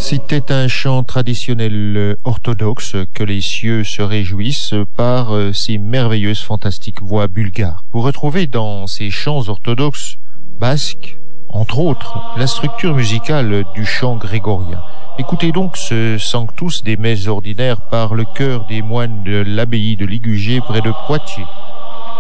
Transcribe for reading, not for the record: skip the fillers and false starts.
C'était un chant traditionnel orthodoxe que les cieux se réjouissent par ces merveilleuses, fantastiques voix bulgares. Vous retrouvez dans ces chants orthodoxes basques, entre autres, la structure musicale du chant grégorien. Écoutez donc ce Sanctus des messes ordinaires par le chœur des moines de l'abbaye de Ligugé près de Poitiers.